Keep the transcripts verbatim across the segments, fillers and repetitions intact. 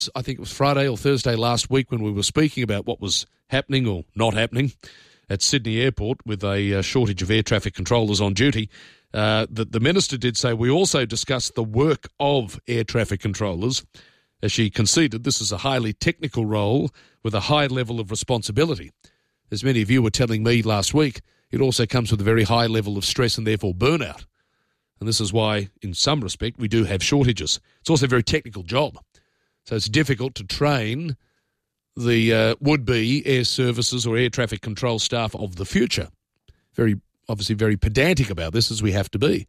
I think it was Friday or Thursday last week when we were speaking about what was happening or not happening at Sydney Airport with a uh, shortage of air traffic controllers on duty, uh, that the Minister did say we also discussed the work of air traffic controllers, as she conceded this is a highly technical role with a high level of responsibility. As many of you were telling me last week, it also comes with a very high level of stress and therefore burnout. And this is why, in some respect, we do have shortages. It's also a very technical job. So it's difficult to train the uh, would-be air services or air traffic control staff of the future. Very, obviously very pedantic about this, as we have to be.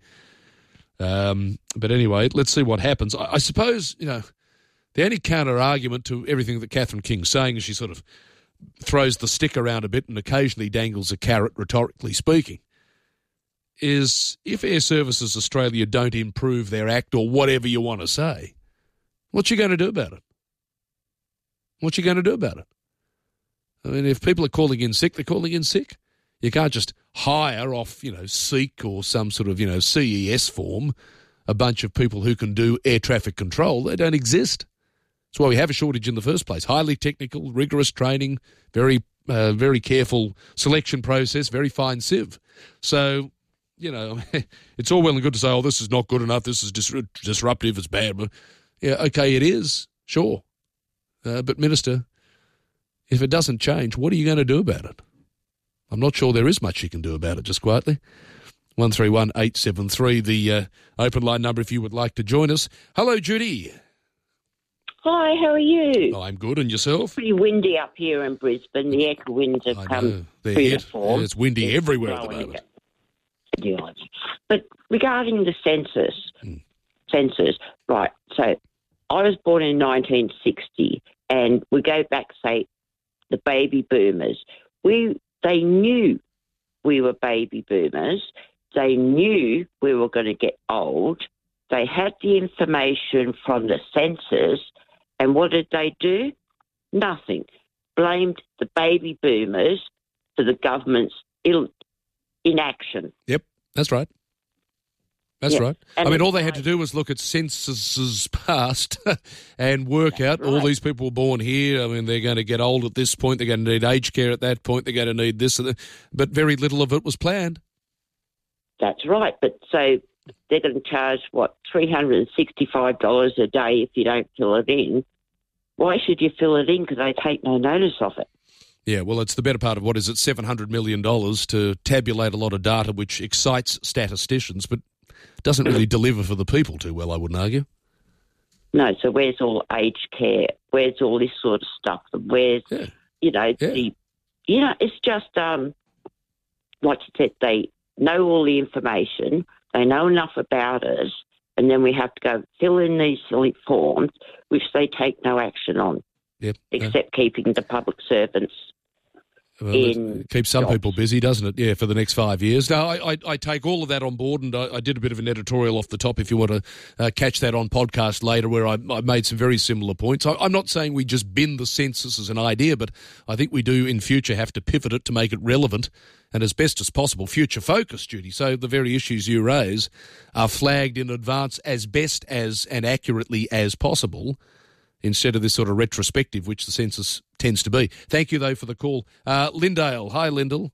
Um, but anyway, let's see what happens. I, I suppose, you know, the only counter-argument to everything that Catherine King's saying is she sort of throws the stick around a bit and occasionally dangles a carrot, rhetorically speaking, is if Air Services Australia don't improve their act or whatever you want to say, what you going to do about it? What you going to do about it? I mean, if people are calling in sick, they're calling in sick. You can't just hire off, you know, Seek or some sort of, you know, C E S form a bunch of people who can do air traffic control. They don't exist. That's why we have a shortage in the first place. Highly technical, rigorous training, very, uh, very careful selection process, very fine sieve. So, you know, it's all well and good to say, oh, this is not good enough, this is dis- disruptive, it's bad. But, yeah, okay, it is, sure. Uh, but, Minister, if it doesn't change, what are you going to do about it? I'm not sure there is much you can do about it, just quietly. one three one eight seven three, the uh, open line number if you would like to join us. Hello, Judy. Hi, how are you? Oh, I'm good, and yourself? It's pretty windy up here in Brisbane. The echo winds have I come know. They're through hit. the form. Yeah, it's windy It's everywhere at the blowing moment. Yeah. But regarding the census, Hmm. census, right, so I was born in nineteen sixty, and we go back, say, the baby boomers. We They knew we were baby boomers. They knew we were going to get old. They had the information from the census, and what did they do? Nothing. Blamed the baby boomers for the government's ill inaction. Yep, that's right. That's Yeah. right. And I mean, it's all they had to like- do was look at censuses past and work That's out all right. these people were born here. I mean, they're going to get old at this point. They're going to need aged care at that point. They're going to need this. And that. But very little of it was planned. That's right. But so they're going to charge, what, three hundred sixty-five dollars a day if you don't fill it in. Why should you fill it in? Because they take no notice of it. Yeah, well, it's the better part of, what is it, seven hundred million dollars to tabulate a lot of data which excites statisticians but doesn't really deliver for the people too well, I wouldn't argue. No, so where's all aged care? Where's all this sort of stuff? Where's, Yeah. you know, Yeah. the, you know, it's just, um, like you said, they know all the information, they know enough about us, and then we have to go fill in these silly forms, which they take no action on, Yep. except keeping the public servants Well, in it keeps some jobs. people busy, doesn't it? Yeah, for the next five years. No, I, I, I take all of that on board, and I, I did a bit of an editorial off the top if you want to uh, catch that on podcast later, where I, I made some very similar points. I, I'm not saying we just bin the census as an idea, but I think we do in future have to pivot it to make it relevant and as best as possible future-focused, Judy. So the very issues you raise are flagged in advance as best as and accurately as possible, instead of this sort of retrospective, which the census tends to be. Thank you, though, for the call. Uh, Lindale. Hi, Lyndall.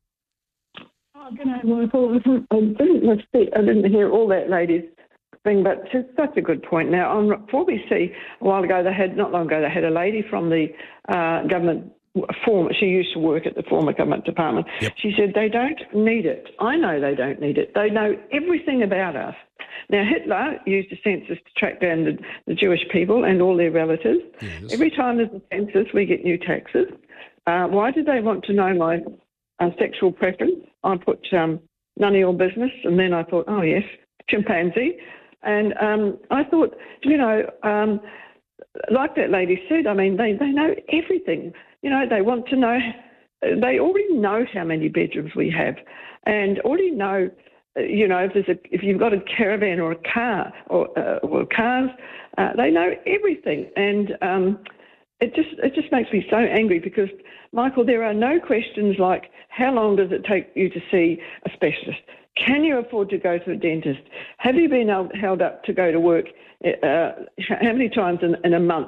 Oh, good night, Michael. Listen, I didn't, I didn't hear all that lady's thing, but it's such a good point. Now, on four B C, a while ago, they had, not long ago, they had a lady from the uh, government form. She used to work at the former government department. Yep. She said they don't need it. I know they don't need it. They know everything about us. Now, Hitler used a census to track down the, the Jewish people and all their relatives. Yes. Every time there's a census, we get new taxes. Uh, why did they want to know my uh, sexual preference? I put um, none of your business, and then I thought, oh, yes, chimpanzee. And um, I thought, you know, um, like that lady said, I mean, they, they know everything. You know, they want to know, they already know how many bedrooms we have, and already know, you know, if there's a, if you've got a caravan or a car or, uh, or cars, uh, they know everything. And um, it just it just makes me so angry because, Michael, there are no questions like how long does it take you to see a specialist? Can you afford to go to a dentist? Have you been held up to go to work uh, how many times in, in a month?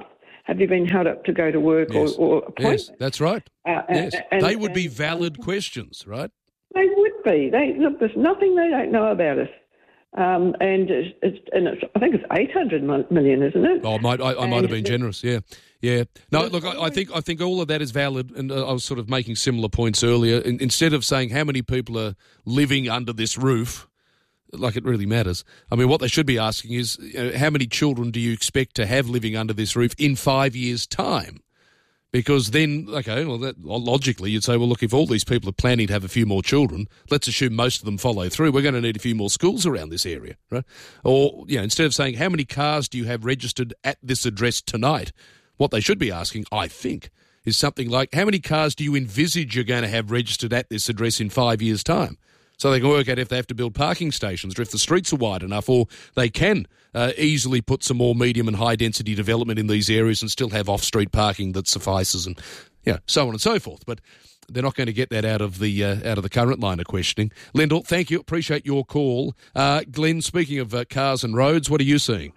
have you been held up to go to work Yes. or, or appointment? Yes, that's right. Uh, Yes, and- they would be and, valid um, questions, right? They would be. They look. There's nothing they don't know about us, um, and it's, it's and it's, I think it's eight hundred million, isn't it? Oh, I might, I, I might have been And- generous. Yeah, yeah. No, look, I, I think I think all of that is valid, and uh, I was sort of making similar points earlier. In, instead of saying how many people are living under this roof, like it really matters. I mean, what they should be asking is, you know, how many children do you expect to have living under this roof in five years' time? Because then, okay, well, that, logically, you'd say, well, look, if all these people are planning to have a few more children, let's assume most of them follow through. We're going to need a few more schools around this area, right? Or, you know, instead of saying, how many cars do you have registered at this address tonight? What they should be asking, I think, is something like, how many cars do you envisage you're going to have registered at this address in five years' time? So they can work out if they have to build parking stations or if the streets are wide enough, or they can uh, easily put some more medium and high density development in these areas and still have off-street parking that suffices, and you know, so on and so forth. But they're not going to get that out of the uh, out of the current line of questioning. Lyndall, thank you. Appreciate your call. Uh, Glenn, speaking of uh, cars and roads, what are you seeing?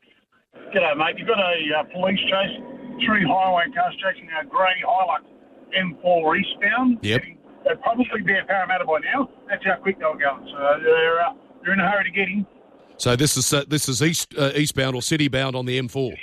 G'day, mate. You've got a uh, police chase, three highway cars chasing a grey Hilux M four eastbound. Yep. Getting, they'd probably be at Parramatta by now. That's how quick they were going. So they're, uh, they're in a hurry to get him. So this is uh, this is east uh, eastbound or citybound on the M four.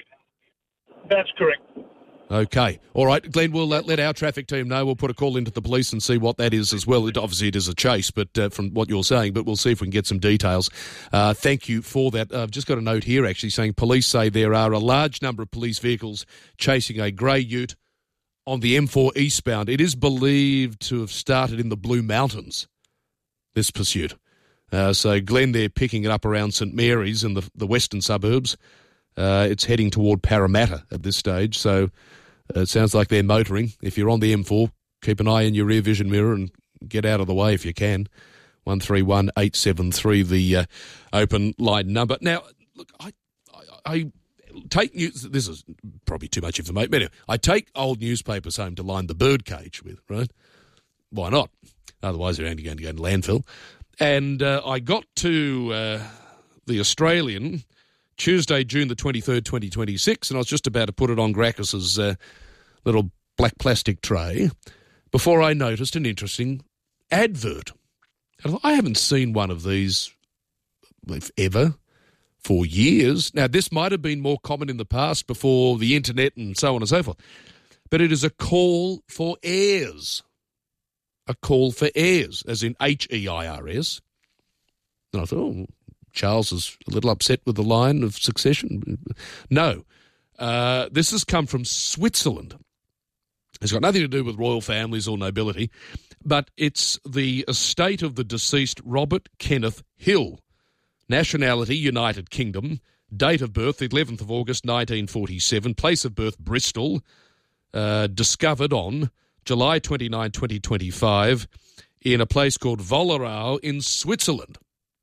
That's correct. Okay. All right, Glenn, we'll uh, let our traffic team know. We'll put a call into the police and see what that is as well. It, obviously, it is a chase, but uh, from what you're saying, but we'll see if we can get some details. Uh, thank you for that. Uh, I've just got a note here, actually, saying police say there are a large number of police vehicles chasing a grey ute on the M four eastbound. It is believed to have started in the Blue Mountains, this pursuit. Uh, so, Glenn, they're picking it up around St Mary's in the, the western suburbs. Uh, it's heading toward Parramatta at this stage, so uh, it sounds like they're motoring. If you're on the M four, keep an eye in your rear vision mirror and get out of the way if you can. one three one eight seven three, the uh, open line number. Now, look, I, I, I take news. This is probably too much information, but anyway, I take old newspapers home to line the birdcage with, right? Why not? Otherwise, they're only going to go to landfill. And uh, I got to uh, the Australian Tuesday, June the twenty-third, twenty twenty-six, and I was just about to put it on Gracchus's uh, little black plastic tray before I noticed an interesting advert. And I haven't seen one of these, if ever, for years. Now, this might have been more common in the past before the internet and so on and so forth, but it is a call for heirs. A call for heirs, as in H E I R S. And I thought, oh, Charles is a little upset with the line of succession. No. Uh, this has come from Switzerland. It's got nothing to do with royal families or nobility, but it's the estate of the deceased Robert Kenneth Hill. Nationality, United Kingdom. Date of birth, the eleventh of August, nineteen forty-seven. Place of birth, Bristol. Uh, discovered on July twenty-ninth, twenty twenty-five, in a place called Wollerau in Switzerland.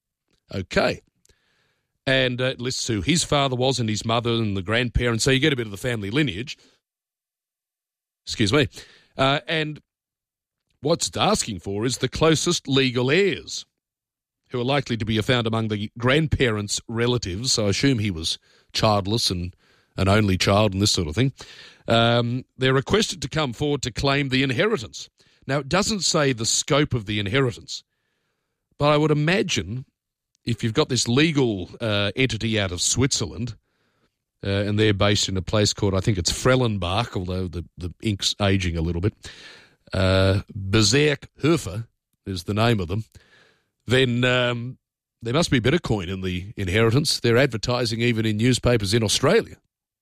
Okay. And uh, it lists who his father was and his mother and the grandparents, so you get a bit of the family lineage. Excuse me. Uh, and what's it's asking for is the closest legal heirs, who are likely to be found among the grandparents' relatives, so I assume he was childless and an only child and this sort of thing. Um, they're requested to come forward to claim the inheritance. Now, it doesn't say the scope of the inheritance, but I would imagine if you've got this legal uh, entity out of Switzerland, uh, and they're based in a place called, I think it's Frellenbach, although the, the ink's aging a little bit, uh, Bezirk Höfer is the name of them, then um, there must be a bit of coin in the inheritance. They're advertising even in newspapers in Australia.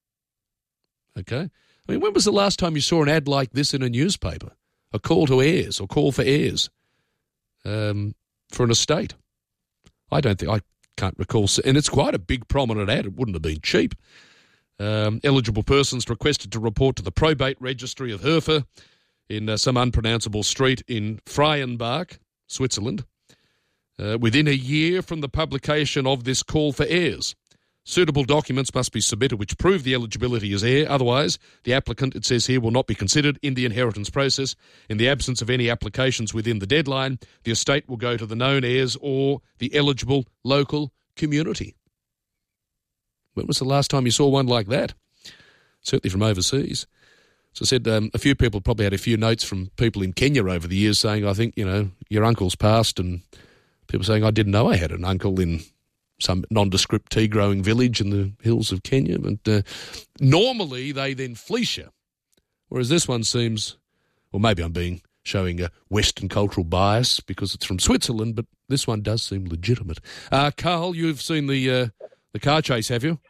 Okay? I mean, when was the last time you saw an ad like this in a newspaper? A call to heirs or call for heirs um, for an estate? I don't think, I can't recall. And it's quite a big prominent ad. It wouldn't have been cheap. Um, eligible persons requested to report to the probate registry of Höfer in uh, some unpronounceable street in Freienbach, Switzerland, uh, within a year from the publication of this call for heirs. Suitable documents must be submitted which prove the eligibility as heir. Otherwise, the applicant, it says here, will not be considered in the inheritance process. In the absence of any applications within the deadline, the estate will go to the known heirs or the eligible local community. When was the last time you saw one like that? certainly from overseas. So I said um, a few people probably had a few notes from people in Kenya over the years saying, I think, you know, your uncle's passed, and people saying, I didn't know I had an uncle in some nondescript tea-growing village in the hills of Kenya. And uh, normally they then fleece you, whereas this one seems, or maybe I'm being showing a Western cultural bias because it's from Switzerland, but this one does seem legitimate. Uh, Carl, you've seen the uh, the car chase, have you?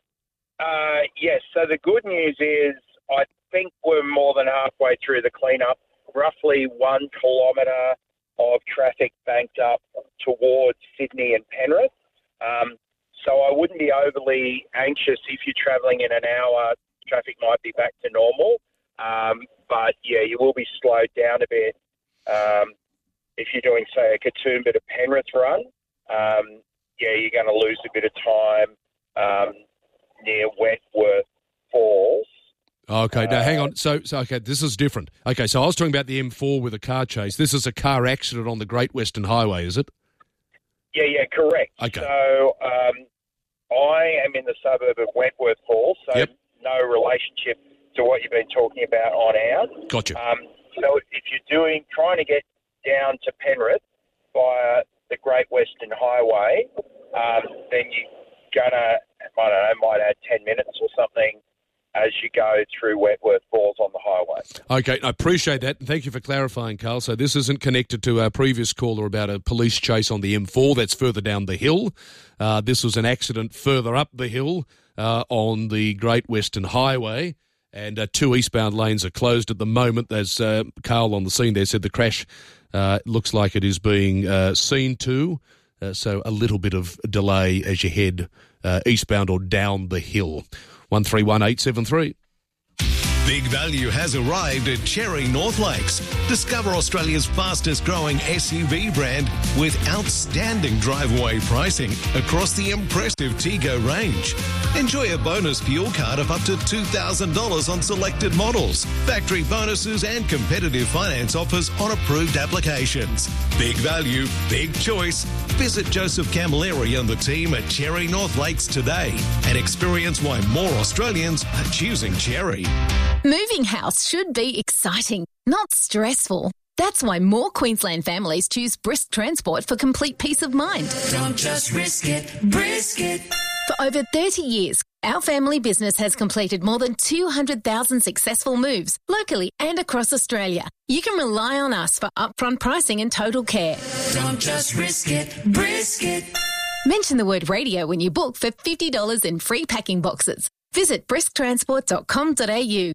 Uh, yes. So the good news is I think we're more than halfway through the cleanup. Roughly one kilometre of traffic banked up towards Sydney and Penrith. Um, so I wouldn't be overly anxious if you're travelling in an hour. Traffic might be back to normal. Um, but, yeah, you will be slowed down a bit um, if you're doing, say, a Katoomba to Penrith run. Um, yeah, you're going to lose a bit of time um, near Wentworth Falls. Okay, now hang on. So, so, okay, this is different. Okay, so I was talking about the M four with a car chase. This is a car accident on the Great Western Highway, is it? Yeah, yeah, correct. Okay. So um, I am in the suburb of Wentworth Falls, so yep. no relationship to what you've been talking about on ours. Gotcha. Um, so if you're doing trying to get down to Penrith via the Great Western Highway, um, then you're going to, I don't know, might add ten minutes or something as you go through Wentworth Falls on the highway. Okay, I appreciate that. And thank you for clarifying, Carl. So this isn't connected to our previous caller about a police chase on the M four. That's further down the hill. Uh, this was an accident further up the hill uh, on the Great Western Highway. And uh, two eastbound lanes are closed at the moment. As uh, Carl on the scene there said, the crash uh, looks like it is being uh, seen to. Uh, so a little bit of delay as you head uh, eastbound or down the hill. one three one eight seven three. Big value has arrived at Cherry North Lakes. Discover Australia's fastest growing S U V brand with outstanding drive-away pricing across the impressive Tego range. Enjoy a bonus fuel card of up to two thousand dollars on selected models, factory bonuses and competitive finance offers on approved applications. Big value, big choice. Visit Joseph Camilleri and the team at Cherry North Lakes today and experience why more Australians are choosing Cherry. Moving house should be exciting, not stressful. That's why more Queensland families choose Brisk Transport for complete peace of mind. Don't just risk it, brisk it. For over thirty years, our family business has completed more than two hundred thousand successful moves locally and across Australia. You can rely on us for upfront pricing and total care. Don't just risk it, brisk it. Mention the word radio when you book for fifty dollars in free packing boxes. Visit brisk transport dot com dot a u.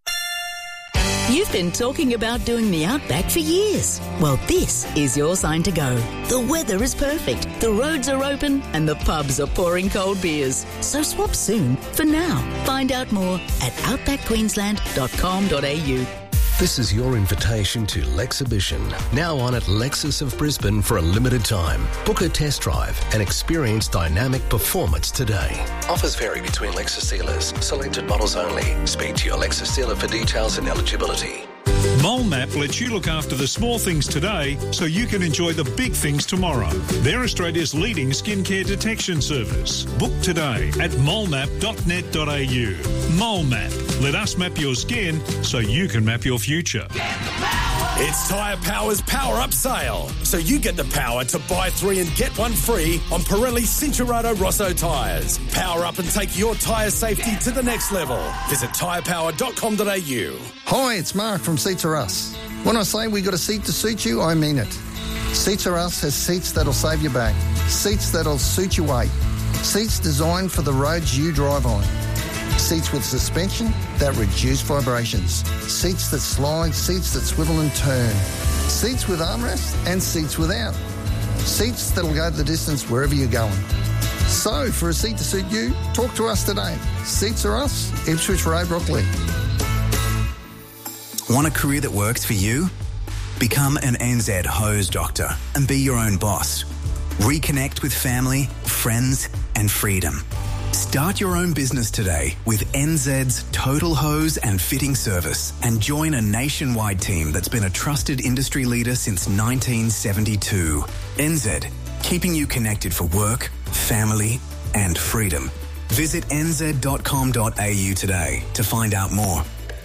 You've been talking about doing the Outback for years. Well, this is your sign to go. The weather is perfect, the roads are open, and the pubs are pouring cold beers. So swap soon for now. Find out more at outback queensland dot com dot a u. This is your invitation to Lexhibition, now on at Lexus of Brisbane for a limited time. Book a test drive and experience dynamic performance today. Offers vary between Lexus dealers. Selected models only. Speak to your Lexus dealer for details and eligibility. MoleMap lets you look after the small things today so you can enjoy the big things tomorrow. They're Australia's leading skincare detection service. Book today at molemap dot net dot a u. MoleMap. Let us map your skin so you can map your future. It's Tyre Power's Power Up Sale. So you get the power to buy three and get one free on Pirelli Cincherato Rosso tyres. Power up and take your tyre safety to the next level. Visit tyre power dot com dot a u. Hi, it's Mark from Seats Are Us. When I say we got a seat to suit you, I mean it. Seats Are Us has seats that'll save your back. Seats that'll suit your weight. Seats designed for the roads you drive on. Seats with suspension that reduce vibrations. Seats that slide, seats that swivel and turn. Seats with armrests and seats without. Seats that'll go the distance wherever you're going. So, for a seat to suit you, talk to us today. Seats Are Us, Ipswich Road, Brooklyn. Want a career that works for you? Become an N Z hose doctor and be your own boss. Reconnect with family, friends and freedom. Start your own business today with N Z's Total Hose and Fitting Service and join a nationwide team that's been a trusted industry leader since nineteen seventy-two. N Z, keeping you connected for work, family and freedom. Visit n z dot com dot a u today to find out more.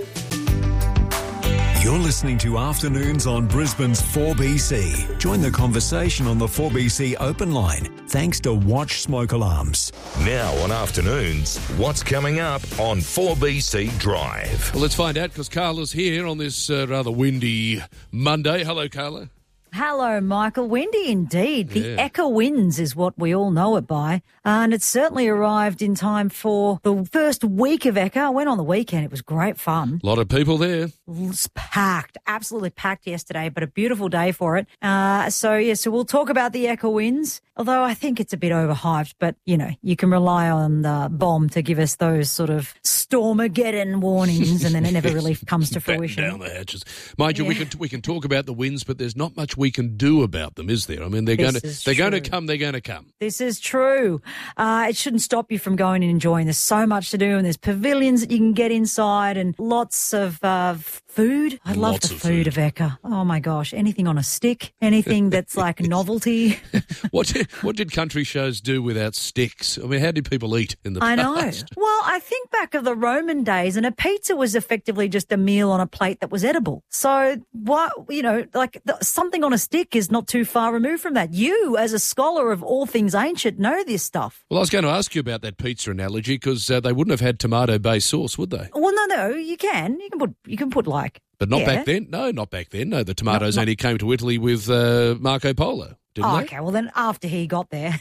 You're listening to Afternoons on Brisbane's four B C. Join the conversation on the four B C open line, thanks to Watch Smoke Alarms. Now on Afternoons, what's coming up on four B C Drive? Well, let's find out because Carla's here on this uh, rather windy Monday. Hello, Carla. Hello, Michael. Windy indeed. The Yeah. Eka winds is what we all know it by. And it certainly arrived in time for the first week of Eka. I went on the weekend. It was great fun. A lot of people there. It's packed, absolutely packed yesterday, but a beautiful day for it. Uh, so, yeah, so we'll talk about the Eka winds, although I think it's a bit overhyped, but, you know, you can rely on the bomb to give us those sort of Stormageddon warnings, and then it never really comes to Batten fruition. down the hatches. Mind you, we Yeah. can we can talk about the winds, but there's not much we can do about them, is there? I mean, they're This going to is they're going to true. come. They're going to come. This is true. Uh, it shouldn't stop you from going and enjoying. There's so much to do, and there's pavilions that you can get inside, and lots of uh, food. I love Lots the of food, of Eka. Oh my gosh, anything on a stick, anything that's like novelty. What did, what did country shows do without sticks? I mean, how did people eat in the I know. past? Well, I think back of the Roman days, and a pizza was effectively just a meal on a plate that was edible. So, what you know, like the, something on a stick is not too far removed from that. You, as a scholar of all things ancient, know this stuff. Well, I was going to ask you about that pizza analogy because uh, they wouldn't have had tomato-based sauce, would they? Well, no, no, you can. You can put. You can put like. But not yeah. back then. No, not back then. No, the tomatoes Not- not- only came to Italy with uh, Marco Polo, didn't Oh, they? okay. Well, then after he got there.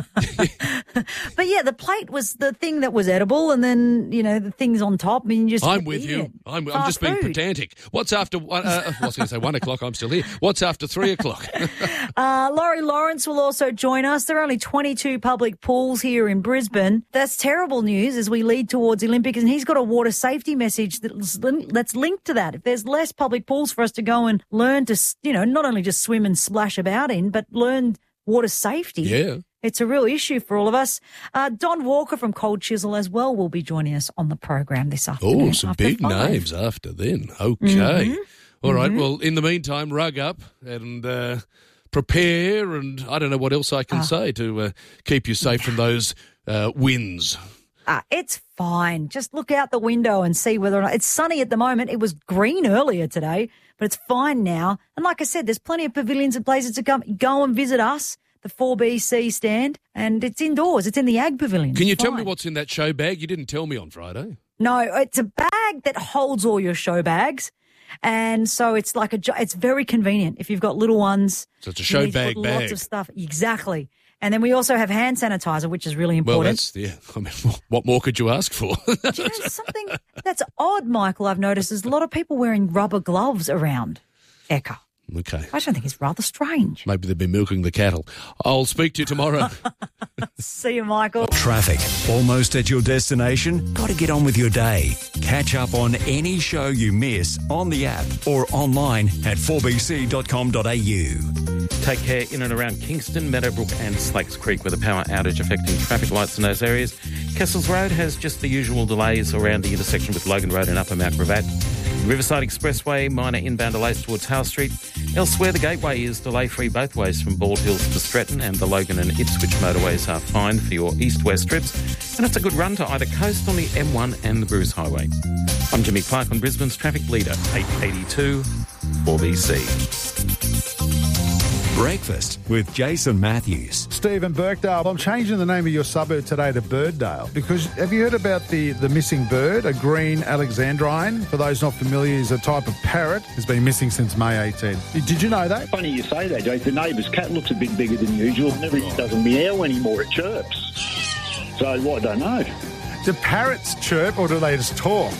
But yeah, the plate was the thing that was edible, and then, you know, the things on top. I mean, you just I'm kept with eating you. it. I'm, I'm Fast just being food. pedantic. What's after one? Uh, I was going to say one o'clock. I'm still here. What's after three o'clock? Uh, Laurie Lawrence will also join us. There are only twenty-two public pools here in Brisbane. That's terrible news as we lead towards the Olympics, and he's got a water safety message that's, that's linked to that. If there's less public pools for us to go and learn to, you know, not only just swim and splash about in, but learn water safety. Yeah. It's a real issue for all of us. Uh, Don Walker from Cold Chisel as well will be joining us on the program this afternoon. Oh, some after big five. names after then. Okay. Mhm. All right. Mhm. Well, in the meantime, rug up and uh, prepare, and I don't know what else I can Ah. say to uh, keep you safe from those uh, winds. Uh, it's fine. Just look out the window and see whether or not it's sunny at the moment. It was green earlier today, but it's fine now. And like I said, there's plenty of pavilions and places to come. Go and visit us, the four B C stand, and it's indoors. It's in the Ag Pavilion. Can you It's tell me fine. what's in that show bag? You didn't tell me on Friday. No, it's a bag that holds all your show bags. And so it's like a, jo- it's very convenient if you've got little ones. So it's a you show need to bag put bag. Lots of stuff. Exactly. And then we also have hand sanitizer, which is really Well, important. that's yeah. I mean, what more could you ask for? Do you know something that's odd, Michael, I've noticed is a lot of people wearing rubber gloves around Eka. Okay. I don't think it's rather strange. Maybe they've been milking the cattle. I'll speak to you tomorrow. See you, Michael. Traffic. Almost at your destination? Got to get on with your day. Catch up on any show you miss on the app or online at four b c dot com dot a u. Take care in and around Kingston, Meadowbrook and Slakes Creek with a power outage affecting traffic lights in those areas. Kessels Road has just the usual delays around the intersection with Logan Road and Upper Mount Gravatt. Riverside Expressway, minor inbound delays towards Howe Street. Elsewhere, the Gateway is delay-free both ways from Bald Hills to Stretton, and the Logan and Ipswich motorways are fine for your east-west trips. And it's a good run to either coast on the M one and the Bruce Highway. I'm Jimmy Clark on Brisbane's Traffic Leader, eight eighty-two four B C. Breakfast with Jason Matthews. Stephen Birkdale, I'm changing the name of your suburb today to Birddale because have you heard about the, the missing bird, a green Alexandrine? For those not familiar, is a type of parrot. Has been missing since May eighteenth. Did you know that? Funny you say that, Jake. The neighbour's cat looks a bit bigger than usual. Never doesn't meow anymore, it chirps. So, well, I don't know. Do parrots chirp or do they just talk?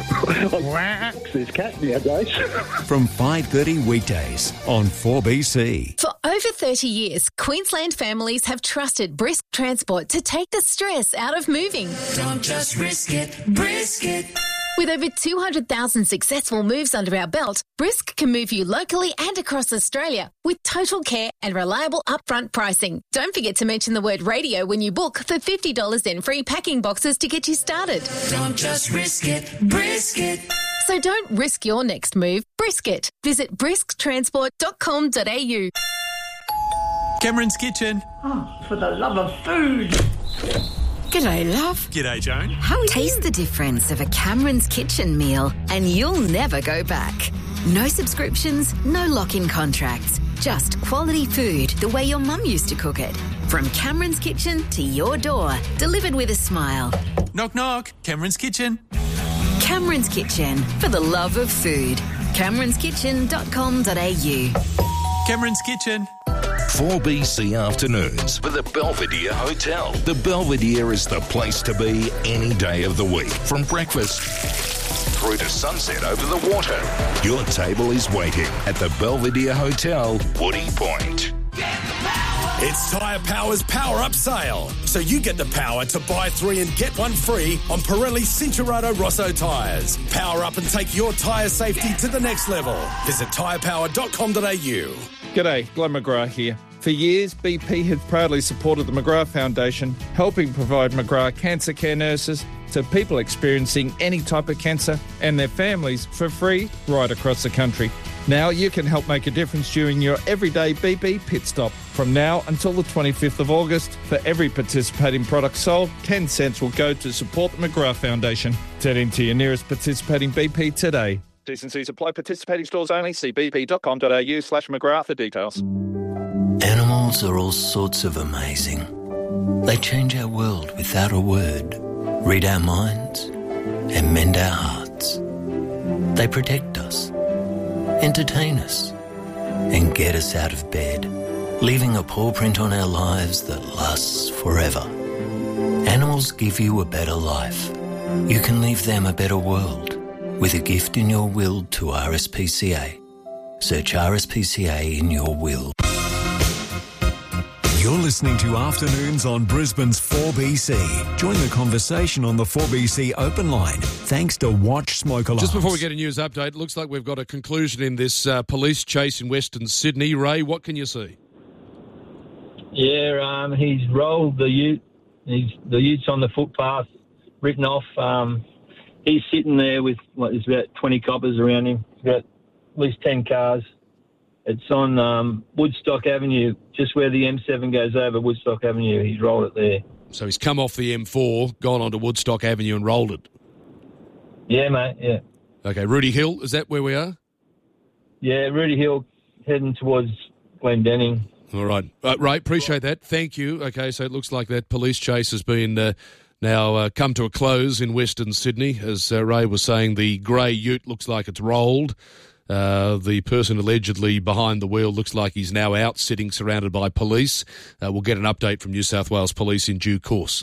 There's cat nowadays. From five thirty weekdays on four B C. For over thirty years, Queensland families have trusted Brisk Transport to take the stress out of moving. Don't just risk it, brisk it. With over two hundred thousand successful moves under our belt, Brisk can move you locally and across Australia with total care and reliable upfront pricing. Don't forget to mention the word radio when you book for fifty dollars in free packing boxes to get you started. Don't just risk it, brisk it. So don't risk your next move, brisk it. Visit brisk transport dot com dot a u. Cameron's Kitchen. Oh, for the love of food. G'day, love. G'day, Joan. How are Taste you? The difference of a Cameron's Kitchen meal and you'll never go back. No subscriptions, no lock-in contracts. Just quality food the way your mum used to cook it. From Cameron's Kitchen to your door, delivered with a smile. Knock, knock. Cameron's Kitchen. Cameron's Kitchen, for the love of food. camerons kitchen dot com dot a u. Cameron's Kitchen. four B C Afternoons with the Belvedere Hotel. The Belvedere is the place to be any day of the week. From breakfast through to sunset over the water. Your table is waiting at the Belvedere Hotel, Woody Point. It's Tyre Power's Power Up Sale. So you get the power to buy three and get one free on Pirelli Cincherato Rosso tyres. Power up and take your tyre safety to the next level. Visit tyre power dot com dot a u. G'day, Glenn McGrath here. For years, B P has proudly supported the McGrath Foundation, helping provide McGrath cancer care nurses to people experiencing any type of cancer and their families for free right across the country. Now you can help make a difference during your everyday B P pit stop. From now until the twenty-fifth of August, for every participating product sold, ten cents will go to support the McGrath Foundation. Head into your nearest participating B P today. T's and C's apply. Participating stores only. See b p dot com dot a u slash McGrath for details. Animals are all sorts of amazing. They change our world without a word, read our minds, and mend our hearts. They protect us, entertain us, and get us out of bed, leaving a paw print on our lives that lasts forever. Animals give you a better life. You can leave them a better world with a gift in your will to R S P C A. Search R S P C A in your will. You're listening to Afternoons on Brisbane's four B C. Join the conversation on the four B C open line, thanks to Watch Smoke Alarms. Just before we get a news update, it looks like we've got a conclusion in this uh, police chase in Western Sydney. Ray, what can you see? Yeah, um, he's rolled the ute. He's, the ute's on the footpath, written off. Um, he's sitting there with, what, there's about twenty coppers around him. He's got at least ten cars. It's on um, Woodstock Avenue, just where the M seven goes over Woodstock Avenue. He's rolled it there. So he's come off the M four, gone onto Woodstock Avenue and rolled it? Yeah, mate, yeah. Okay, Rudy Hill, is that where we are? Yeah, Rudy Hill heading towards Glendenning. All right. Uh, Ray, appreciate that. Thank you. Okay, so it looks like that police chase has been uh, now uh, come to a close in Western Sydney. As uh, Ray was saying, the grey ute looks like it's rolled. Uh, the person allegedly behind the wheel looks like he's now out, sitting surrounded by police. Uh, we'll get an update from New South Wales Police in due course.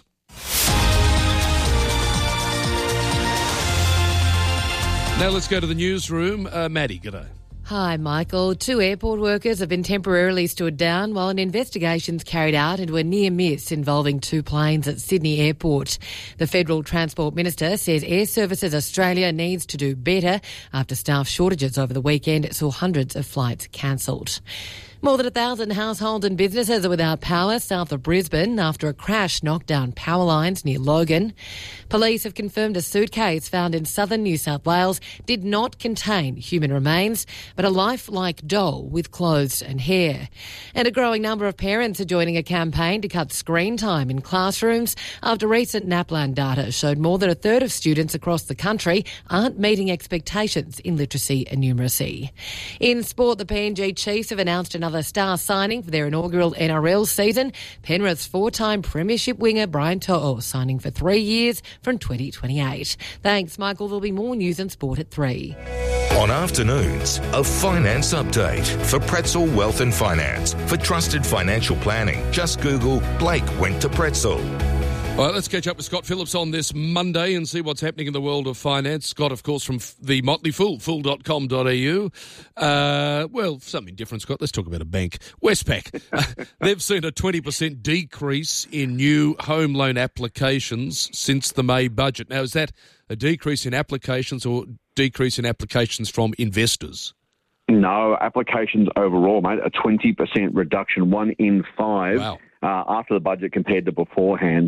Now let's go to the newsroom. Uh, Maddie, g'day. Hi, Michael. Two airport workers have been temporarily stood down while an investigation's carried out into a near miss involving two planes at Sydney Airport. The Federal Transport Minister says Air Services Australia needs to do better after staff shortages over the weekend saw hundreds of flights cancelled. More than a thousand households and businesses are without power south of Brisbane after a crash knocked down power lines near Logan. Police have confirmed a suitcase found in southern New South Wales did not contain human remains, but a lifelike doll with clothes and hair. And a growing number of parents are joining a campaign to cut screen time in classrooms after recent NAPLAN data showed more than a third of students across the country aren't meeting expectations in literacy and numeracy. In sport, the P N G Chiefs have announced another star signing for their inaugural N R L season. Penrith's four-time premiership winger Brian To'o signing for three years from twenty twenty-eight. Thanks, Michael. There'll be more news and sport at three. On Afternoons, a finance update for Pretzel Wealth and Finance. For trusted financial planning, just Google Blake went to Pretzel. All right, let's catch up with Scott Phillips on this Monday and see what's happening in the world of finance. Scott, of course, from the Motley Fool, fool dot com dot a u. Uh, well, something different, Scott. Let's talk about a bank. Westpac. uh, they've seen a twenty percent decrease in new home loan applications since the May budget. Now, is that a decrease in applications or decrease in applications from investors? No, applications overall, mate, a twenty percent reduction, one in five wow. uh, after the budget compared to beforehand.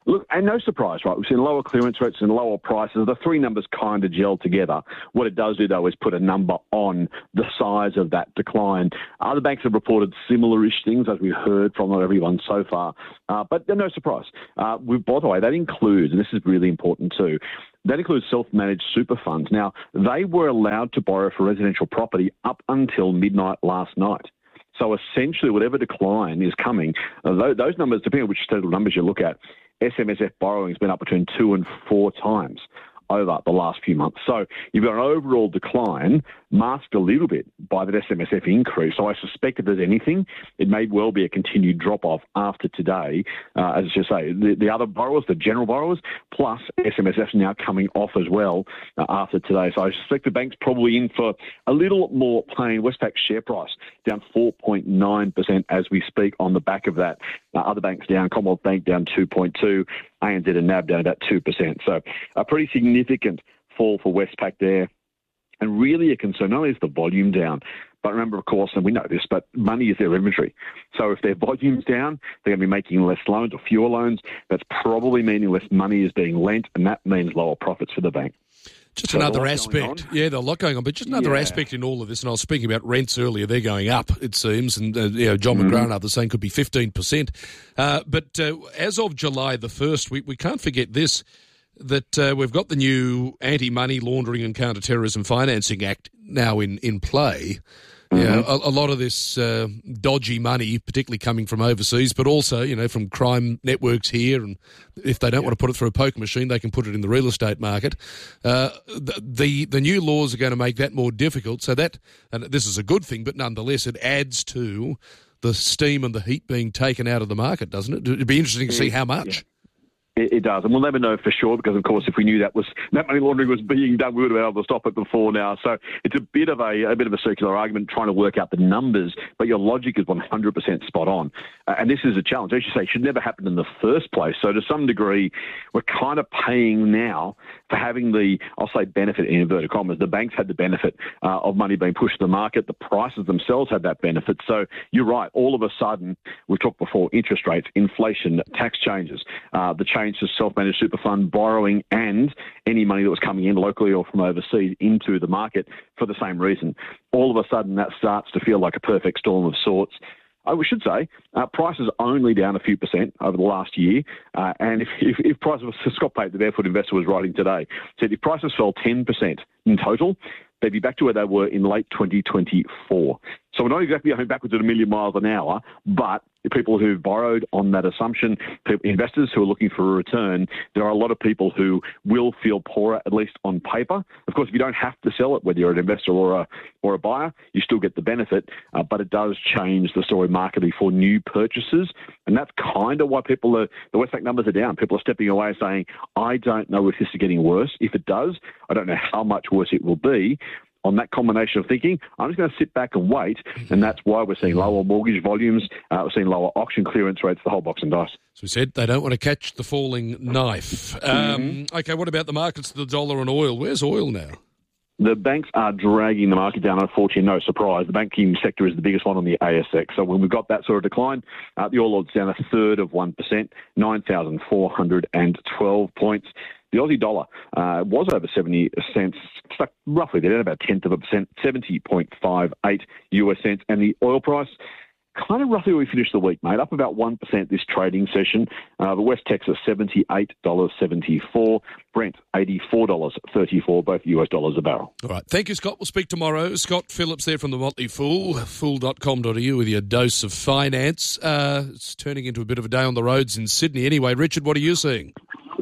Look, and no surprise, right? We've seen lower clearance rates and lower prices. The three numbers kind of gel together. What it does do, though, is put a number on the size of that decline. Other banks have reported similar-ish things, as we've heard from not everyone so far. Uh, but no surprise. Uh, we, by the way, that includes, and this is really important too, that includes self-managed super funds. Now, they were allowed to borrow for residential property up until midnight last night. So essentially, whatever decline is coming, uh, those, those numbers, depending on which total numbers you look at, S M S F borrowing has been up between two and four times over the last few months. So you've got an overall decline masked a little bit by that S M S F increase. So I suspect if there's anything, it may well be a continued drop-off after today. Uh, as you say, the, the other borrowers, the general borrowers, plus S M S F's now coming off as well uh, after today. So I suspect the bank's probably in for a little more pain. Westpac's share price down four point nine percent as we speak on the back of that. Uh, other banks down, Commonwealth Bank down two point two, A N Z and N A B down about two percent. So a pretty significant fall for Westpac there. And really a concern, not only is the volume down, but remember, of course, and we know this, but money is their inventory. So if their volume's down, they're going to be making less loans or fewer loans. That's probably meaning less money is being lent, and that means lower profits for the bank. Just so another aspect. Yeah, there's a lot going on, but just another yeah. aspect in all of this, and I was speaking about rents earlier, they're going up, it seems, and uh, you know, John mm-hmm. McGrath and others saying could be fifteen percent. Uh, but uh, as of July the first, we, we can't forget this, that uh, we've got the new Anti-Money Laundering and Counter-Terrorism Financing Act now in, in play. Mm-hmm. You know, a, a lot of this uh, dodgy money, particularly coming from overseas, but also, you know, from crime networks here. And if they don't yeah. want to put it through a poker machine, they can put it in the real estate market. Uh, the, the the new laws are going to make that more difficult. So that, and this is a good thing, but nonetheless, it adds to the steam and the heat being taken out of the market, doesn't it? It'd be interesting to see how much. Yeah. It, it does, and we'll never know for sure because, of course, if we knew that was that money laundering was being done, we would have been able to stop it before now. So it's a bit of a, a bit of a circular argument trying to work out the numbers, but your logic is one hundred percent spot on. Uh, and this is a challenge, as you say, it should never happen in the first place. So to some degree, we're kind of paying now for having the, I'll say, benefit in inverted commas. The banks had the benefit uh, of money being pushed to the market. The prices themselves had that benefit. So you're right. All of a sudden, we've talked before, interest rates, inflation, tax changes, uh, the change to self-managed super fund borrowing and any money that was coming in locally or from overseas into the market for the same reason. All of a sudden, that starts to feel like a perfect storm of sorts. I should say, uh, prices only down a few percent over the last year. Uh, and if, if, if prices, Scott Pate, the Barefoot Investor, was writing today, said if prices fell ten percent in total, they'd be back to where they were in late twenty twenty-four. So we're not exactly going backwards at a million miles an hour, but the people who've borrowed on that assumption, people, investors who are looking for a return, there are a lot of people who will feel poorer, at least on paper. Of course, if you don't have to sell it, whether you're an investor or a or a buyer, you still get the benefit, uh, but it does change the story markedly for new purchases, and that's kind of why people are, the Westpac numbers are down. People are stepping away saying, I don't know if this is getting worse. If it does, I don't know how much worse it will be. On that combination of thinking, I'm just going to sit back and wait, and that's why we're seeing lower mortgage volumes, uh, we're seeing lower auction clearance rates, the whole box and dice. As we said, they don't want to catch the falling knife. Um, mm-hmm. Okay, what about the markets, the dollar and oil? Where's oil now? The banks are dragging the market down, unfortunately, no surprise. The banking sector is the biggest one on the A S X. So when we've got that sort of decline, uh, the All Ord's down a third of one percent, nine thousand four hundred twelve points. The Aussie dollar uh, was over seventy cents, stuck roughly there, about a tenth of a percent, seventy point five eight U S cents. And the oil price, kind of roughly where we finished the week, mate, up about one percent this trading session. Uh, the West Texas, seventy-eight dollars seventy-four. Brent, eighty-four dollars thirty-four, both U S dollars a barrel. All right. Thank you, Scott. We'll speak tomorrow. Scott Phillips there from the Motley Fool, fool dot com dot a u with your dose of finance. Uh, it's turning into a bit of a day on the roads in Sydney. Anyway, Richard, what are you seeing?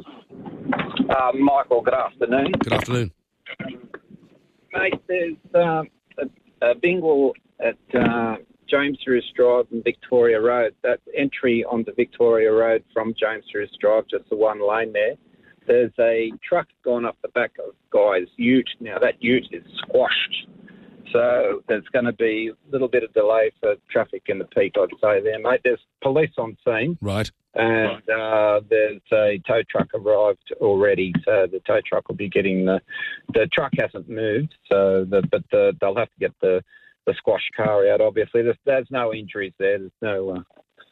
Uh, Michael, good afternoon. Good afternoon. Mate, there's um, a, a bingle at uh, James Ruse Drive and Victoria Road. That entry onto Victoria Road from James Ruse Drive, just the one lane there. There's a truck gone up the back of Guy's ute. Now, that ute is squashed. So there's going to be a little bit of delay for traffic in the peak, I'd say there, mate. There's police on scene. Right. And uh, there's a tow truck arrived already, so the tow truck will be getting the... The truck hasn't moved, so the, but the, they'll have to get the, the squash car out, obviously. There's, there's no injuries there. There's no... Uh,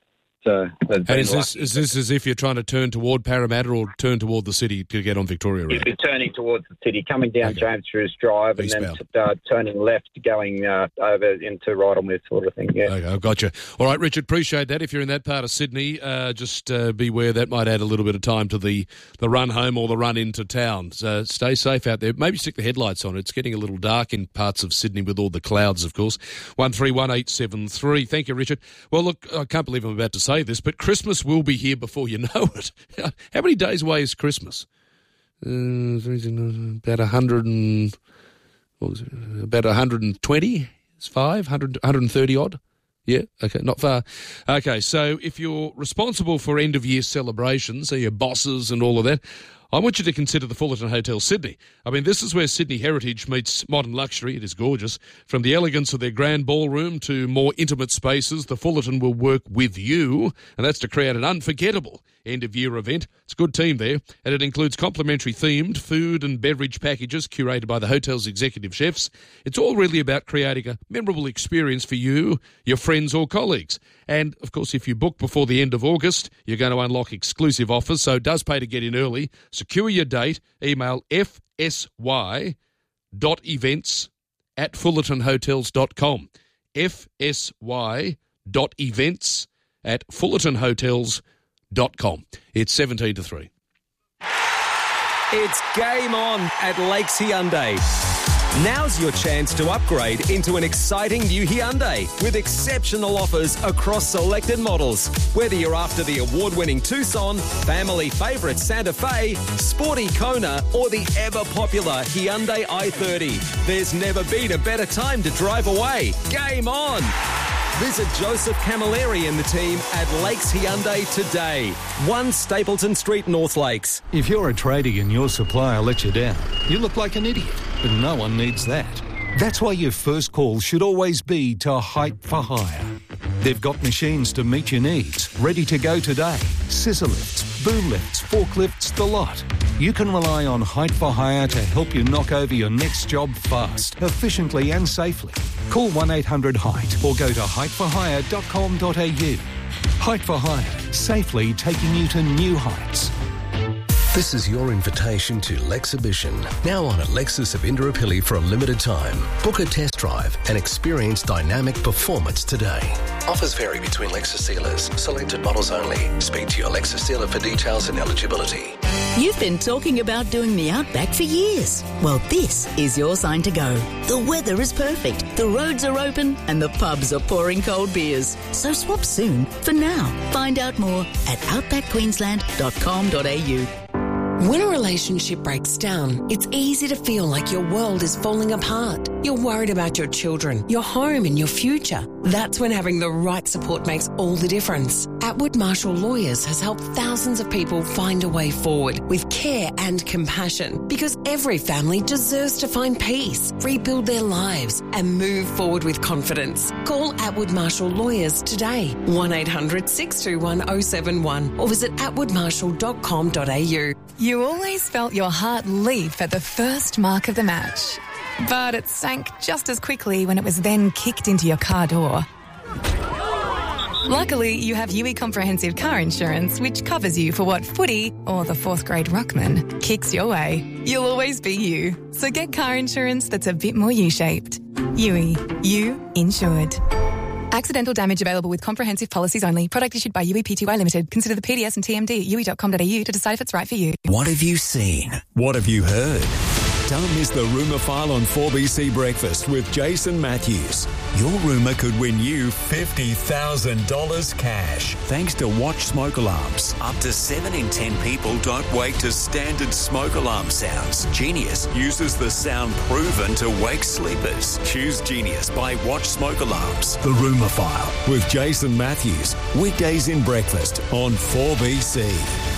uh, has And been is this, lucky. is this as if you're trying to turn toward Parramatta or turn toward the city to get on Victoria Road? You're turning towards the city, coming down James Bruce Drive, and then uh, turning left, going uh, over into Rydalmouth sort of thing, yeah. Okay, I've got you. All right, Richard, appreciate that. If you're in that part of Sydney, uh, just uh, beware that might add a little bit of time to the, the run home or the run into town. So stay safe out there. Maybe stick the headlights on. It's getting a little dark in parts of Sydney with all the clouds, of course. one three one eight seven three. Thank you, Richard. Well, look, I can't believe I'm about to say this, but Christmas will be here before you know it. How many days away is Christmas? Uh, about a hundred and what was it? About a hundred and twenty. It's five hundred, one hundred thirty odd. Yeah, okay, not far. Okay, so if you're responsible for end of year celebrations, so your bosses and all of that, I want you to consider the Fullerton Hotel Sydney. I mean, this is where Sydney heritage meets modern luxury. It is gorgeous. From the elegance of their grand ballroom to more intimate spaces, the Fullerton will work with you, and that's to create an unforgettable end-of-year event. It's a good team there, and it includes complimentary themed food and beverage packages curated by the hotel's executive chefs. It's all really about creating a memorable experience for you, your friends or colleagues. And, of course, if you book before the end of August, you're going to unlock exclusive offers, so it does pay to get in early. Secure your date. Email f s y dot events at fullerton hotels dot com. f s y dot events at fullerton hotels dot com. It's seventeen to three. It's game on at Lakes Hyundai. Now's your chance to upgrade into an exciting new Hyundai with exceptional offers across selected models. Whether you're after the award-winning Tucson, family favourite Santa Fe, sporty Kona, or the ever-popular Hyundai i thirty, there's never been a better time to drive away. Game on! Visit Joseph Camilleri and the team at Lakes Hyundai today. one Stapleton Street, North Lakes. If you're a tradie and your supplier lets you down, you look like an idiot, but no one needs that. That's why your first call should always be to Height for Hire. They've got machines to meet your needs, ready to go today. Scissor lifts, boom lifts, forklifts, the lot. You can rely on Height for Hire to help you knock over your next job fast, efficiently and safely. Call one eight hundred height or go to height for hire dot com dot a u. Height for Hire, safely taking you to new heights. This is your invitation to Lexhibition, now on at Lexus of Indooroopilly for a limited time. Book a test drive and experience dynamic performance today. Offers vary between Lexus dealers. Selected models only. Speak to your Lexus dealer for details and eligibility. You've been talking about doing the Outback for years. Well, this is your sign to go. The weather is perfect, the roads are open, and the pubs are pouring cold beers. So swap soon for now. Find out more at outback queensland dot com dot a u. When a relationship breaks down, it's easy to feel like your world is falling apart. You're worried about your children, your home and your future. That's when having the right support makes all the difference. Atwood Marshall Lawyers has helped thousands of people find a way forward with care and compassion, because every family deserves to find peace, rebuild their lives and move forward with confidence. Call Atwood Marshall Lawyers today, one eight hundred six two one oh seven one, or visit atwood marshall dot com dot a u. You always felt your heart leap at the first mark of the match, but it sank just as quickly when it was then kicked into your car door. Luckily, you have U E Comprehensive Car Insurance, which covers you for what footy or the fourth grade ruckman kicks your way. You'll always be you. So get car insurance that's a bit more U-shaped. U E. You insured. Accidental damage available with comprehensive policies only. Product issued by U E P T Y Limited. Consider the P D S and T M D at u e dot com dot a u to decide if it's right for you. What have you seen? What have you heard? Don't miss the Rumour File on four B C Breakfast with Jason Matthews. Your rumour could win you fifty thousand dollars cash thanks to Watch Smoke Alarms. Up to seven in ten people don't wake to standard smoke alarm sounds. Genius uses the sound proven to wake sleepers. Choose Genius by Watch Smoke Alarms. The Rumour File with Jason Matthews. Weekdays in breakfast on four B C.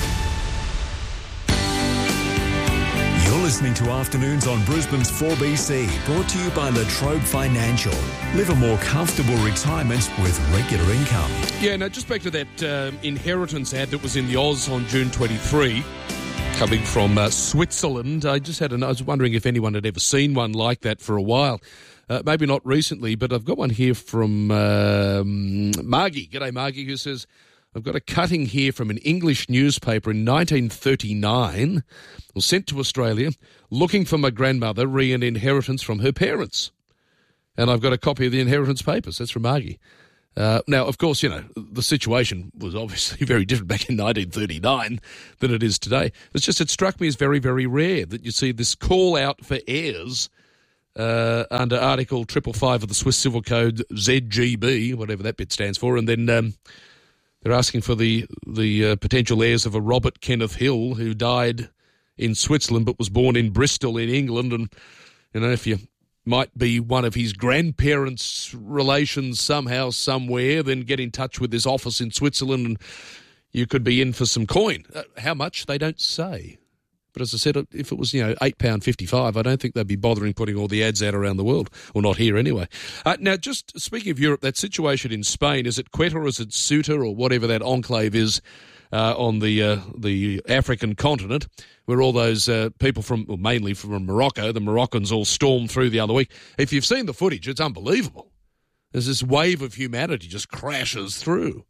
You're listening to Afternoons on Brisbane's four B C, brought to you by Latrobe Financial. Live a more comfortable retirement with regular income. Yeah, no, just back to that um, inheritance ad that was in the Oz on June twenty-third, coming from uh, Switzerland. I just had an, I was wondering if anyone had ever seen one like that for a while. Uh, maybe not recently, but I've got one here from um, Margie. G'day, Margie, who says, I've got a cutting here from an English newspaper in nineteen thirty-nine, was sent to Australia looking for my grandmother re an inheritance from her parents. And I've got a copy of the inheritance papers. That's from Margie. Uh, now, of course, you know, the situation was obviously very different back in nineteen thirty-nine than it is today. It's just, it struck me as very, very rare that you see this call out for heirs uh, under Article five five five of the Swiss Civil Code, Z G B, whatever that bit stands for, and then um, they're asking for the, the uh, potential heirs of a Robert Kenneth Hill who died in Switzerland but was born in Bristol in England. And, you know, if you might be one of his grandparents' relations somehow, somewhere, then get in touch with this office in Switzerland and you could be in for some coin. Uh, how much? They don't say. But as I said, if it was, you know, eight pounds fifty-five, I don't think they'd be bothering putting all the ads out around the world. Or not here anyway. Uh, now, just speaking of Europe, that situation in Spain, is it Quetta or is it Ceuta or whatever that enclave is uh, on the uh, the African continent, where all those uh, people from, well, mainly from Morocco, the Moroccans all stormed through the other week. If you've seen the footage, it's unbelievable. There's this wave of humanity just crashes through.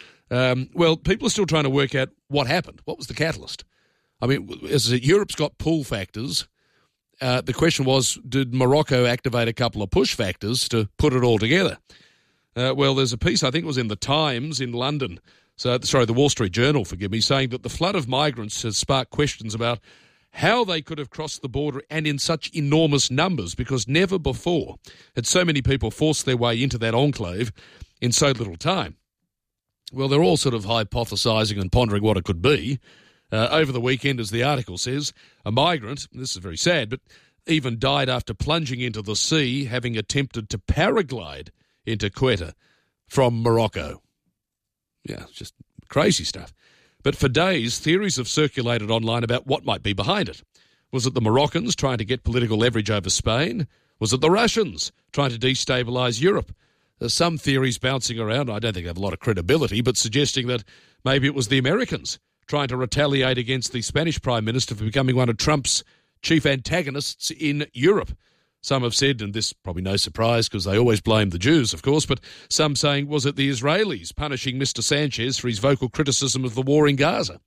Um, well, people are still trying to work out what happened. What was the catalyst? I mean, as I said, Europe's got pull factors. Uh, the question was, did Morocco activate a couple of push factors to put it all together? Uh, well, there's a piece, I think it was in the Times in London, so sorry, the Wall Street Journal, forgive me, saying that the flood of migrants has sparked questions about how they could have crossed the border and in such enormous numbers, because never before had so many people forced their way into that enclave in so little time. Well, they're all sort of hypothesising and pondering what it could be. Uh, over the weekend, as the article says, a migrant, this is very sad, but even died after plunging into the sea, having attempted to paraglide into Quetta from Morocco. Yeah, it's just crazy stuff. But for days, theories have circulated online about what might be behind it. Was it the Moroccans trying to get political leverage over Spain? Was it the Russians trying to destabilise Europe? There's some theories bouncing around, I don't think they have a lot of credibility, but suggesting that maybe it was the Americans trying to retaliate against the Spanish Prime Minister for becoming one of Trump's chief antagonists in Europe. Some have said, and this probably no surprise because they always blame the Jews, of course, but some saying, was it the Israelis punishing Mister Sanchez for his vocal criticism of the war in Gaza?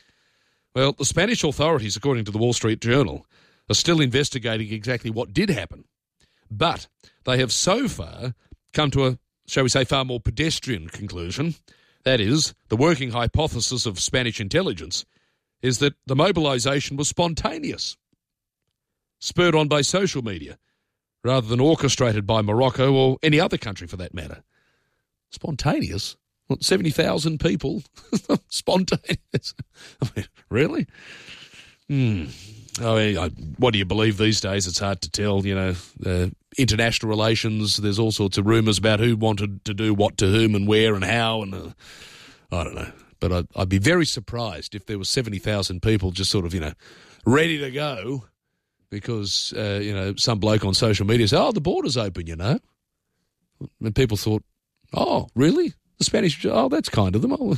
Well, the Spanish authorities, according to the Wall Street Journal, are still investigating exactly what did happen. But they have so far come to a, shall we say, far more pedestrian conclusion. That is, the working hypothesis of Spanish intelligence is that the mobilisation was spontaneous, spurred on by social media, rather than orchestrated by Morocco or any other country for that matter. Spontaneous? What, seventy thousand people? Spontaneous? I mean, really? Hmm. I mean, I, what do you believe these days? It's hard to tell, you know. Uh, international relations, there's all sorts of rumours about who wanted to do what to whom and where and how, and uh, I don't know. But I'd, I'd be very surprised if there were seventy thousand people just sort of, you know, ready to go because, uh, you know, some bloke on social media said, oh, the border's open, you know. And people thought, oh, really? The Spanish, oh, that's kind of them. Oh,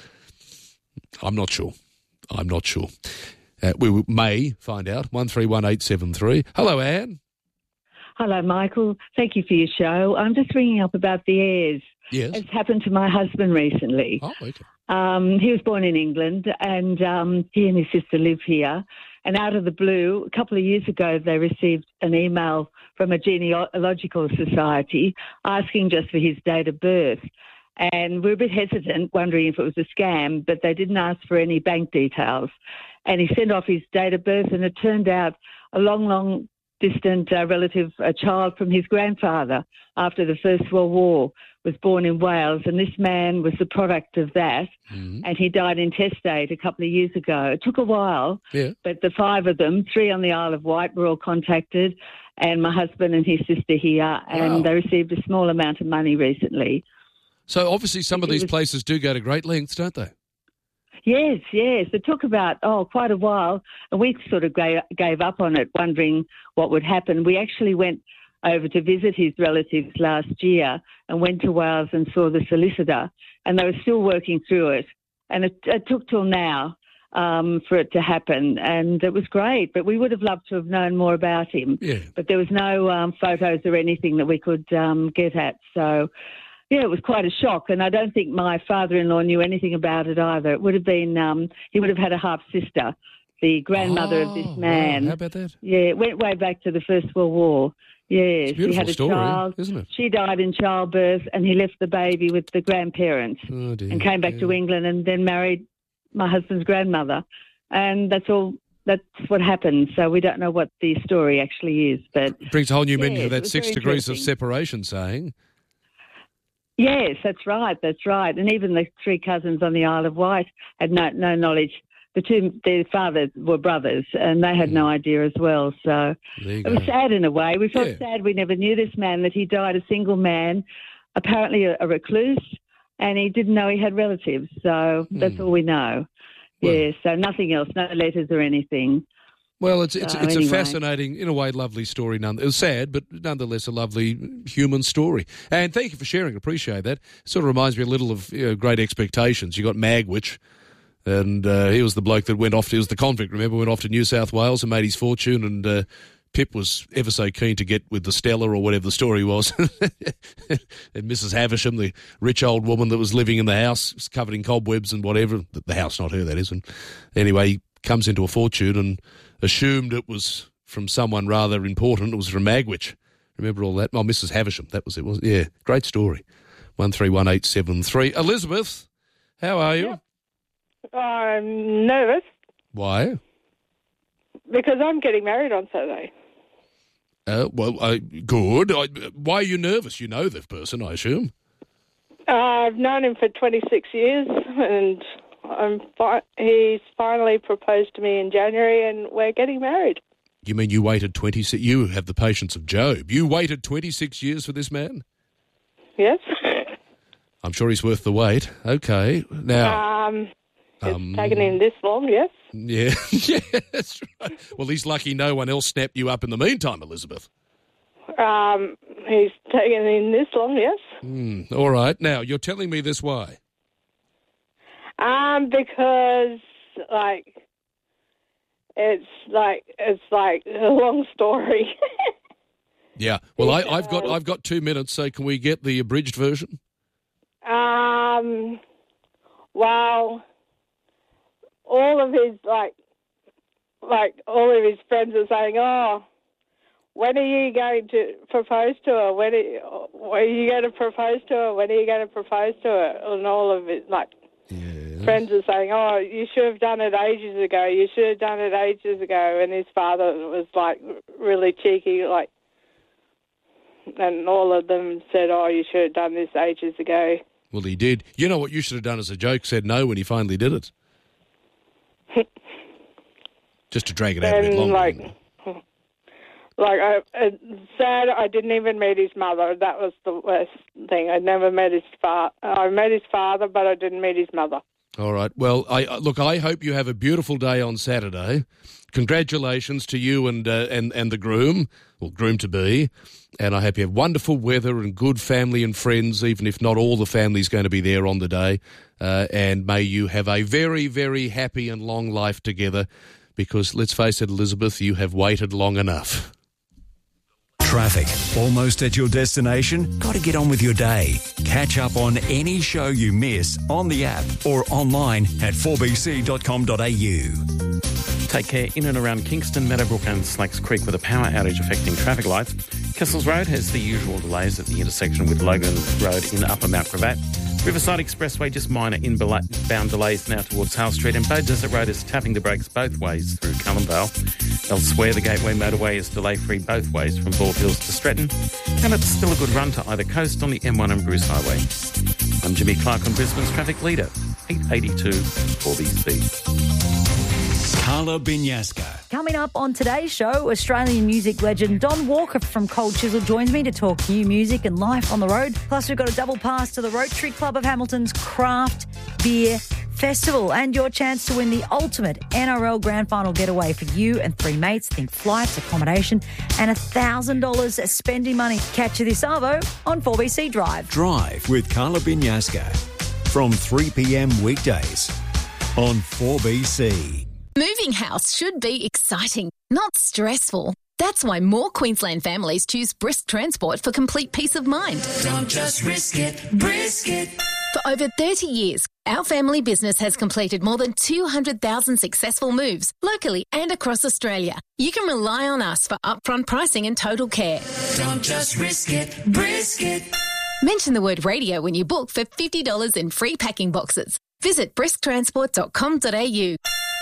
I'm not sure. I'm not sure. Uh, we may find out. one three one eight seven three. Hello, Anne. Hello, Michael. Thank you for your show. I'm just ringing up about the heirs. Yes. It's happened to my husband recently. Oh, okay. Um, he was born in England, and um, he and his sister live here. And out of the blue, a couple of years ago, they received an email from a genealogical society asking just for his date of birth. And we were a bit hesitant, wondering if it was a scam, but they didn't ask for any bank details. And he sent off his date of birth, and it turned out a long, long distant uh, relative, a child from his grandfather after the First World War, was born in Wales. And this man was the product of that. Mm-hmm. And he died intestate a couple of years ago. It took a while, yeah. but the five of them, three on the Isle of Wight, were all contacted, and my husband and his sister here, and Wow. they received a small amount of money recently. So obviously some of these places do go to great lengths, don't they? Yes, yes. It took about, oh, quite a while, and we sort of gave, gave up on it, wondering what would happen. We actually went over to visit his relatives last year and went to Wales and saw the solicitor, and they were still working through it. And it, it took till now um, for it to happen, and it was great, but we would have loved to have known more about him. Yeah. But there was no um, photos or anything that we could um, get at, so... Yeah, it was quite a shock, and I don't think my father-in-law knew anything about it either. It would have been, um, he would have had a half-sister, the grandmother oh, of this man. Wow. How about that? Yeah, it went way back to the First World War. Yes, It's a beautiful he had a story, child. isn't it? She died in childbirth, and he left the baby with the grandparents Oh, dear. and came back to England and then married my husband's grandmother. And that's all. That's what happened. So we don't know what the story actually is. But Brings a whole new yes, meaning to it that was six very degrees of interesting. separation saying. Yes, that's right. That's right. And even the three cousins on the Isle of Wight had no, no knowledge. The two, their fathers were brothers, and they had no idea as well. So There you it was go. sad in a way. We felt Yeah. sad we never knew this man, that he died a single man, apparently a, a recluse, and he didn't know he had relatives. So that's all we know. Yeah, so nothing else, no letters or anything. Well, it's it's So it's anyway. a fascinating, in a way, lovely story. None, it was sad, but nonetheless a lovely human story. And thank you for sharing. Appreciate that. Sort of reminds me a little of you know, Great Expectations. You got Magwitch, and uh, he was the bloke that went off. He was the convict. Remember, went off to New South Wales and made his fortune. And uh, Pip was ever so keen to get with the Stella or whatever the story was. And Missus Havisham, the rich old woman that was living in the house, was covered in cobwebs and whatever. The, the house, not her, that is. And anyway, he comes into a fortune and assumed it was from someone rather important. It was from Magwitch. Remember all that? Oh, Missus Havisham, that was it, wasn't it? Yeah, great story. one three one eight seven three. Elizabeth, how are you? I'm nervous Why? because I'm getting married on Saturday. Uh, well, uh, good. I, why are you nervous? You know the person, I assume. Uh, I've known him for twenty-six years, and I'm fi- he's finally proposed to me in January, and we're getting married. You mean you waited twenty-six... You have the patience of Job. You waited twenty-six years for this man? Yes. I'm sure he's worth the wait. Okay. Now... Um, it's um, taken him this long, yes. Yeah, yeah, that's right. Well, he's lucky no one else snapped you up in the meantime, Elizabeth. Um, he's taken him this long, yes. Mm, all right. Now, you're telling me this why? Um, because, like, it's like, it's like a long story. Yeah. Well, I, I've got I've got two minutes, so can we get the abridged version? Um, well, all of his, like, like, all of his friends are saying, oh, when are you going to propose to her? When are you, when are you going to propose to her? When are you going to propose to her? And all of it, like, friends are saying, oh, you should have done it ages ago. You should have done it ages ago. And his father was, like, really cheeky, like, and all of them said, oh, you should have done this ages ago. Well, he did. You know what you should have done as a joke? Said no when he finally did it. Just to drag it out a bit And, longer. like, like I, it's sad I didn't even meet his mother. That was the worst thing. I never met his father. I met his father, but I didn't meet his mother. All right. Well, I uh, look. I hope you have a beautiful day on Saturday. Congratulations to you and uh, and and the groom, or groom to be, and I hope you have wonderful weather and good family and friends. Even if not all the family's going to be there on the day, uh, and may you have a very very happy and long life together. Because let's face it, Elizabeth, you have waited long enough. Traffic. Almost at your destination? Got to get on with your day. Catch up on any show you miss on the app or online at four b c dot com dot a u. Take care in and around Kingston, Meadowbrook and Slacks Creek with a power outage affecting traffic lights. Kessels Road has the usual delays at the intersection with Logan Road in Upper Mount Gravatt. Riverside Expressway, just minor inbound delays now towards Hale Street, and Bow Desert Road is tapping the brakes both ways through Cullendale. Elsewhere, the Gateway Motorway is delay-free both ways from Bald Hills to Stretton, and it's still a good run to either coast on the M one and Bruce Highway. I'm Jimmy Clark on Brisbane's Traffic Leader, eight eighty-two four B C. Carla Binyaska. Coming up on today's show, Australian music legend Don Walker from Cold Chisel joins me to talk new music and life on the road. Plus, we've got a double pass to the Rotary Club of Hamilton's Craft Beer Festival and your chance to win the ultimate N R L Grand Final getaway for you and three mates. Think flights, accommodation and one thousand dollars spending money. Catch you this Arvo on four B C Drive. Drive with Carla Binyaska from three p m weekdays on four B C. Moving house should be exciting, not stressful. That's why more Queensland families choose Brisk Transport for complete peace of mind. Don't just risk it, brisk it. For over thirty years, our family business has completed more than two hundred thousand successful moves locally and across Australia. You can rely on us for upfront pricing and total care. Don't just risk it, brisk it. Mention the word radio when you book for fifty dollars in free packing boxes. Visit brisk transport dot com dot a u.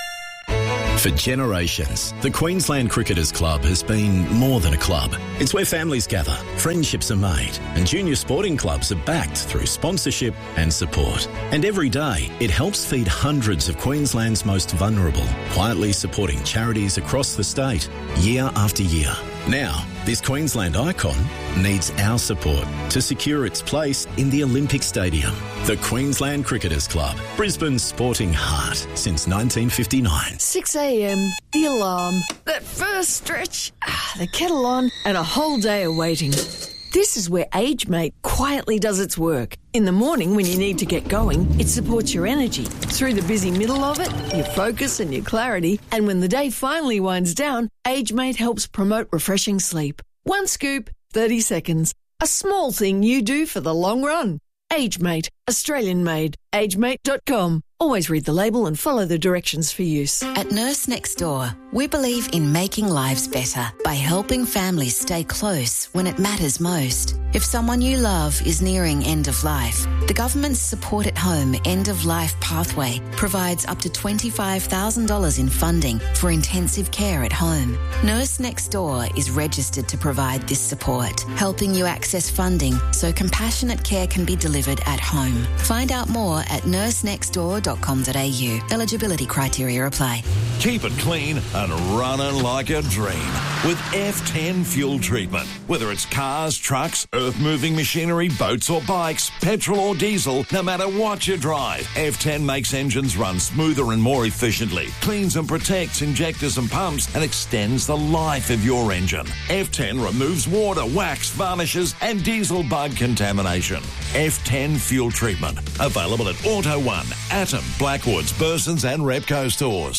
For generations, the Queensland Cricketers Club has been more than a club. It's where families gather, friendships are made, and junior sporting clubs are backed through sponsorship and support. And every day, it helps feed hundreds of Queensland's most vulnerable, quietly supporting charities across the state, year after year. Now, this Queensland icon needs our support to secure its place in the Olympic Stadium. The Queensland Cricketers Club, Brisbane's sporting heart since nineteen fifty-nine. six a.m, the alarm, that first stretch, the kettle on, and a whole day of waiting. This is where AgeMate quietly does its work. In the morning when you need to get going, it supports your energy. Through the busy middle of it, your focus and your clarity. And when the day finally winds down, AgeMate helps promote refreshing sleep. One scoop, thirty seconds. A small thing you do for the long run. AgeMate, Australian made. age mate dot com. Always read the label and follow the directions for use. At Nurse Next Door, we believe in making lives better by helping families stay close when it matters most. If someone you love is nearing end of life, the government's Support at Home End of Life Pathway provides up to twenty-five thousand dollars in funding for intensive care at home. Nurse Next Door is registered to provide this support, helping you access funding so compassionate care can be delivered at home. Find out more at nurse next door dot com dot a u. Eligibility criteria apply. Keep it clean and running like a dream with F ten fuel treatment. Whether it's cars, trucks, earth-moving machinery, boats or bikes, petrol or diesel, no matter what you drive, F ten makes engines run smoother and more efficiently, cleans and protects injectors and pumps, and extends the life of your engine. F ten removes water, wax, varnishes and diesel bug contamination. F ten fuel treatment. Available at Auto One, Atom, Blackwoods, Burson's and Repco stores.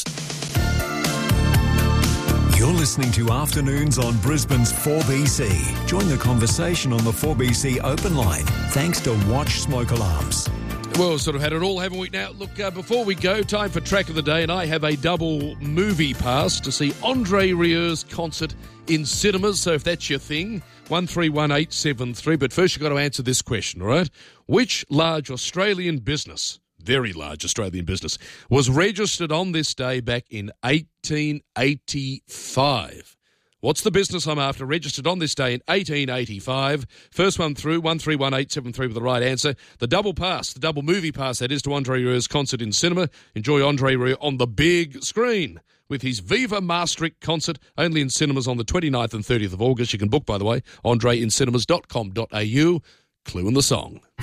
You're listening to Afternoons on Brisbane's four B C. Join the conversation on the four B C open line thanks to Watch Smoke Alarms. Well, we've sort of had it all, haven't we? Now, look, uh, before we go, time for Track of the Day, and I have a double movie pass to see Andre Rieu's concert in cinemas, so if that's your thing, one three one eight seven three. But first you've got to answer this question, all right? Which large Australian business, very large Australian business, was registered on this day back in eighteen eighty-five? What's the business I'm after, registered on this day in eighteen eighty-five? First one through, one three one eight seven three with the right answer. The double pass, the double movie pass, that is, to Andre Rieu's concert in cinema. Enjoy Andre Rieu on the big screen with his Viva Maastricht concert, only in cinemas on the twenty-ninth and thirtieth of August. You can book, by the way, andre in cinemas dot com dot a u. Clue in the song.